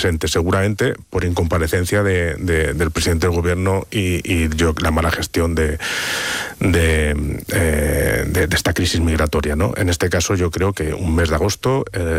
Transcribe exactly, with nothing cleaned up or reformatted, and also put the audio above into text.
presente, seguramente por incomparecencia de, de, del presidente del gobierno y, y yo, la mala gestión de, de, eh, de, de esta crisis migratoria, ¿no? En este caso yo creo que un mes de agosto... Eh,